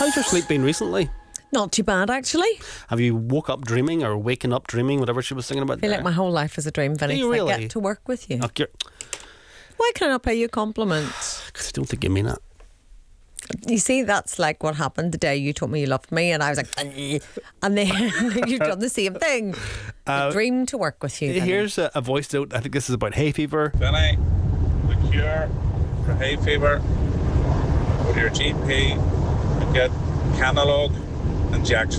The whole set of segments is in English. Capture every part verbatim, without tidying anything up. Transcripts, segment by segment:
How's your sleep been recently? Not too bad, actually. Have you woke up dreaming or waken up dreaming, whatever she was singing about I feel there? like my whole life is a dream, Vinny. Do you 'cause I really? get to work with you. Oh, you're- Why can I not pay you compliments? 'cause I don't think you mean it. You see, that's like what happened the day you told me you loved me, and I was like, "Ugh." And then you've done the same thing. Uh, a dream to work with you. Vinny. Here's a, a voice note. I think this is about hay fever. Vinny, the cure for hay fever, go to your G P and get Canalog injection.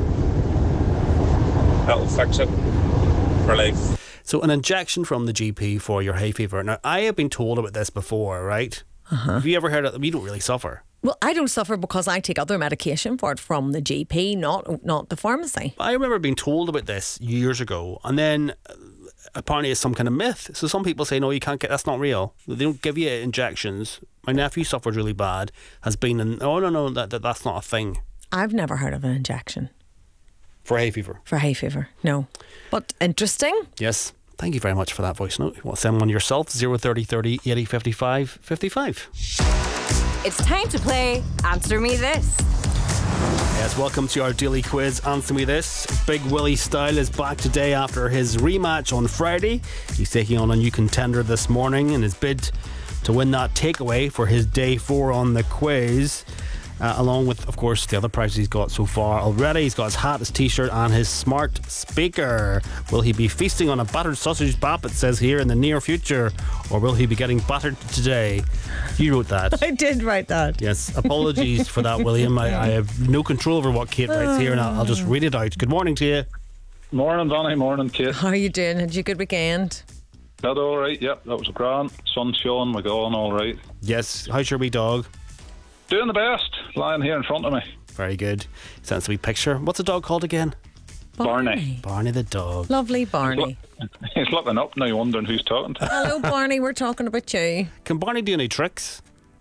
That'll fix it for life. So an injection from the G P for your hay fever. Now, I have been told about this before, right? Uh-huh. Have you ever heard of it? You don't really suffer. Well, I don't suffer because I take other medication for it from the G P, not not the pharmacy. I remember being told about this years ago, and then uh, apparently it's some kind of myth. So some people say, no, you can't get, that's not real. They don't give you injections. My nephew suffered really bad, has been in, oh, no, no, that, that that's not a thing. I've never heard of an injection For hay fever. for hay fever. No. But interesting. Yes. Thank you very much for that voice note. You want to send one yourself? zero thirty thirty eighty fifty-five fifty-five. It's time to play Answer Me This. Yes, welcome to our daily quiz. Answer Me This. Big Willie Style is back today after his rematch on Friday. He's taking on a new contender this morning in his bid to win that takeaway for his day four on the quiz. Uh, along with, of course, the other prizes he's got so far already. He's got his hat, his t-shirt and his smart speaker. Will he be feasting on a battered sausage bap, it says here, in the near future? Or will he be getting battered today? You wrote that. I did write that. Yes, apologies for that, William. I, I have no control over what Kate writes here, and I'll, I'll just read it out. Good morning to you. Morning, Donny. Morning, Kate. How are you doing? Had you a good weekend? That all right? Yep, that was grand. Sun shone, we're going all right. Yes, how's your wee dog? Doing the best, lying here in front of me. Very good. Sends a wee picture. What's the dog called again? Barney. Barney the dog. Lovely Barney. He's looking up now, wondering who's talking to. Hello, Barney. We're talking about you. Can Barney do any tricks?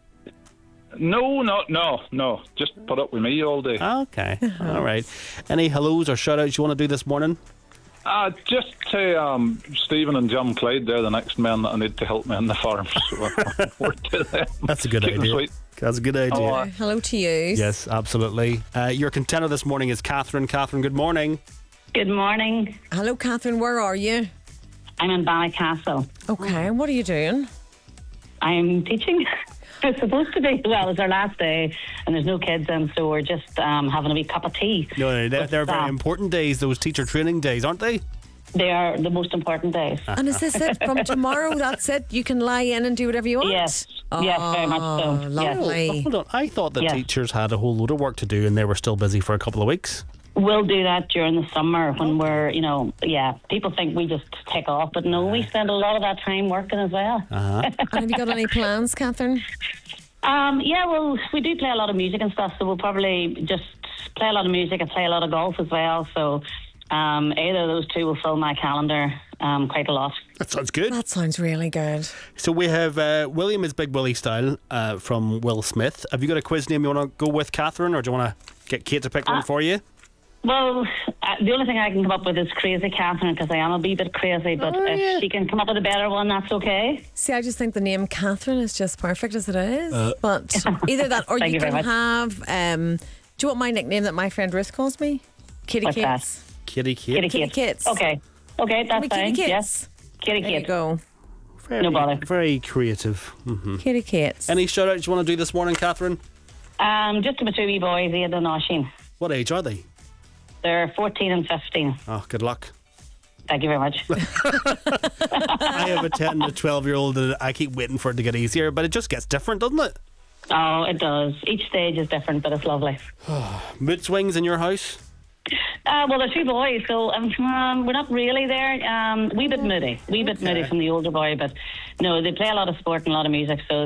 No, no, no, no. Just put up with me all day. Okay, all right. Any hellos or shout-outs you want to do this morning? Uh, just to um, Stephen and Jim Clyde, they're the next men that I need to help me in the farm. So uh, word to them. That's a good Keep them idea. sweet. That's a good idea. Oh, uh, Hello to you. Yes, absolutely. Uh, your contender this morning is Catherine. Catherine, good morning. Good morning. Hello, Catherine. Where are you? I'm in Ballycastle. Okay. What are you doing? I'm teaching. It's supposed to be. Well, it's our last day and there's no kids in, so we're just um, having a wee cup of tea. No, no, they're, they're very staff. important days, those teacher training days, aren't they? They are the most important days. And is this it? From tomorrow, that's it? You can lie in and do whatever you want? Yes. Yes, very much so. Oh, Yes. lovely. Hold on, I thought that Yes. teachers had a whole load of work to do and they were still busy for a couple of weeks. We'll do that during the summer when we're, you know, yeah, people think we just take off, but no, we spend a lot of that time working as well. Uh-huh. And have you got any plans, Catherine? Um, yeah, well, we do play a lot of music and stuff, so we'll probably just play a lot of music and play a lot of golf as well. So um, either of those two will fill my calendar um, quite a lot. That sounds good. That sounds really good. So we have uh, William is Big Willie Style uh, from Will Smith. Have you got a quiz name you want to go with, Catherine, or do you want to get Kate to pick one Uh, for you? Well, uh, the only thing I can come up with is Crazy Catherine, because I am a wee bit crazy, but Oh, if yeah. she can come up with a better one, that's okay. See, I just think the name Catherine is just perfect as it is. Uh. but either that or Thank you you very can much. have, um, do you want my nickname that my friend Ruth calls me? Kitty What's Kates. Kitty Kate. Kitty Kitty Kate. Kates. Okay. Okay, that's Me fine. Kitty Yes. Kates. Kitty There you Kate. go. Very, No bother. Very creative. hmm Kitty Kates. Any shout outs you want to do this morning, Catherine? Um, just to my two wee boys, Aidan and Oisin. What age are they? They're fourteen and fifteen. Oh, good luck. Thank you very much. I have a ten to twelve year old and I keep waiting for it to get easier, but it just gets different, doesn't it? Oh, it does. Each stage is different, but it's lovely. Mood swings in your house? Uh, well, they're two boys, so um, um, we're not really there. Um, wee bit moody, wee bit Okay. moody from the older boy, but no, they play a lot of sport and a lot of music, so